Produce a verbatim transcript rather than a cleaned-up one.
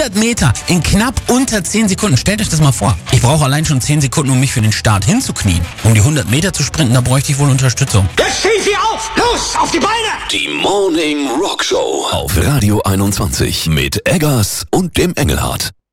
hundert Meter in knapp unter zehn Sekunden. Stellt euch das mal vor. Ich brauche allein schon zehn Sekunden, um mich für den Start hinzuknien. Um die hundert Meter zu sprinten, da bräuchte ich wohl Unterstützung. Jetzt stehen Sie auf! Los, auf die Beine! Die Morning Rock Show auf Radio einundzwanzig mit Eggers und dem Engelhardt.